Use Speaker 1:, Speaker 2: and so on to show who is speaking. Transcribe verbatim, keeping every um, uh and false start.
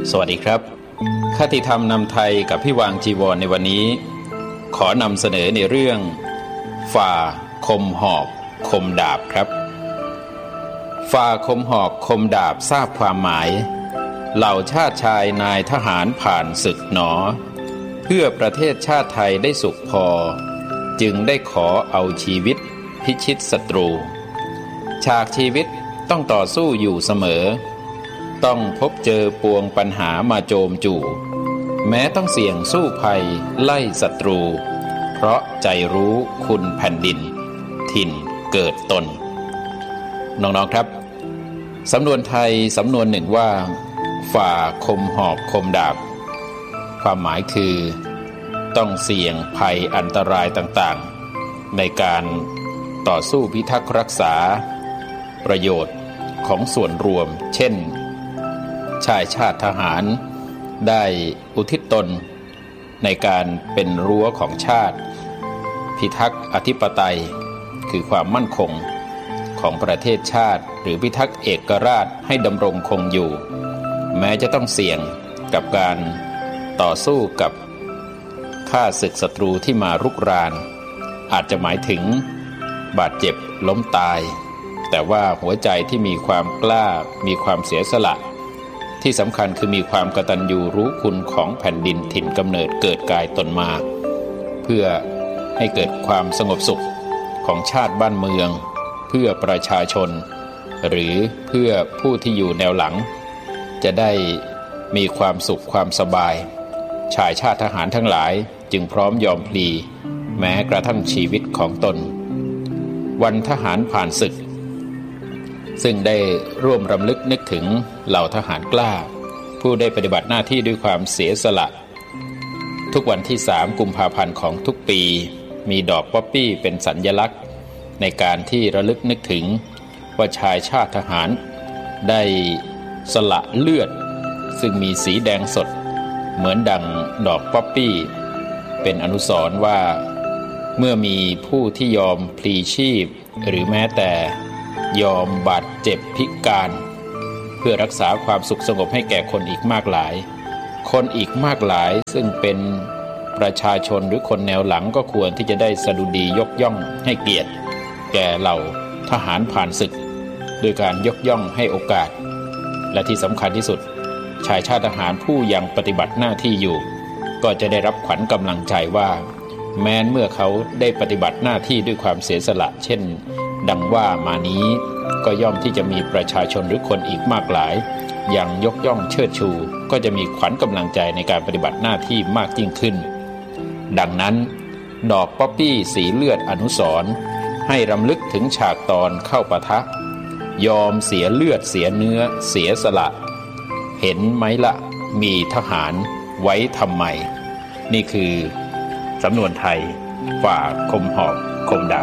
Speaker 1: สวัสดีครับคติธรรมนำไทยกับพี่วางจีวรในวันนี้ขอนำเสนอในเรื่องฝ่าคมหอกคมดาบครับฝ่าคมหอกคมดาบทราบความหมายเหล่าชาติชายนายทหารผ่านศึกหนอเพื่อประเทศชาติไทยได้สุขพอจึงได้ขอเอาชีวิตพิชิตศัตรูฉากชีวิตต้องต่อสู้อยู่เสมอต้องพบเจอปวงปัญหามาโจมจู่แม้ต้องเสี่ยงสู้ภัยไล่ศัตรูเพราะใจรู้คุณแผ่นดินถิ่นเกิดตนน้องๆครับสำนวนไทยสำนวนหนึ่งว่าฝ่าคมหอกคมดาบความหมายคือต้องเสี่ยงภัยอันตรายต่างๆในการต่อสู้พิทักษ์รักษาประโยชน์ของส่วนรวมเช่นชายชาติทหารได้อุทิศตนในการเป็นรั้วของชาติพิทักษ์อธิปไตยคือความมั่นคงของประเทศชาติหรือพิทักษ์เอกราชให้ดำรงคงอยู่แม้จะต้องเสี่ยงกับการต่อสู้กับข้าศึกศัตรูที่มารุกรานอาจจะหมายถึงบาดเจ็บล้มตายแต่ว่าหัวใจที่มีความกล้ามีความเสียสละที่สำคัญคือมีความกตัญญูรู้คุณของแผ่นดินถิ่นกำเนิดเกิดกายตนมาเพื่อให้เกิดความสงบสุขของชาติบ้านเมืองเพื่อประชาชนหรือเพื่อผู้ที่อยู่แนวหลังจะได้มีความสุขความสบายชายชาติทหารทั้งหลายจึงพร้อมยอมพลีแม้กระทั่งชีวิตของตนวันทหารผ่านศึกซึ่งได้ร่วมรำลึกนึกถึงเหล่าทหารกล้าผู้ได้ปฏิบัติหน้าที่ด้วยความเสียสละทุกวันที่สามกุมภาพันธ์ของทุกปีมีดอกป๊อปปี้เป็นสัญลักษณ์ในการที่ระลึกนึกถึงว่าชายชาติทหารได้สละเลือดซึ่งมีสีแดงสดเหมือนดังดอกป๊อปปี้เป็นอนุสรณ์ว่าเมื่อมีผู้ที่ยอมพลีชีพหรือแม้แต่ยอมบาดเจ็บพิการเพื่อรักษาความสุขสงบให้แก่คนอีกมากหลายคนอีกมากหลายซึ่งเป็นประชาชนหรือคนแนวหลังก็ควรที่จะได้สดุดียกย่องให้เกียรติแก่เหล่าทหารผ่านศึกโดยการยกย่องให้โอกาสและที่สำคัญที่สุดชายชาติทหารผู้ยังปฏิบัติหน้าที่อยู่ก็จะได้รับขวัญกำลังใจว่าแม้เมื่อเขาได้ปฏิบัติหน้าที่ด้วยความเสียสละเช่นดังว่ามานี้ก็ย่อมที่จะมีประชาชนหรือคนอีกมากหลายยังยกย่องเชิดชูก็จะมีขวัญกำลังใจในการปฏิบัติหน้าที่มากยิ่งขึ้นดังนั้นดอกป๊อปปี้สีเลือดอนุสรณ์ให้รำลึกถึงฉากตอนเข้าปะทะยอมเสียเลือดเสียเนื้อเสียสละเห็นไหมละมีทหารไว้ทำไมนี่คือสำนวนไทยฝ่าคมหอกคมดาบ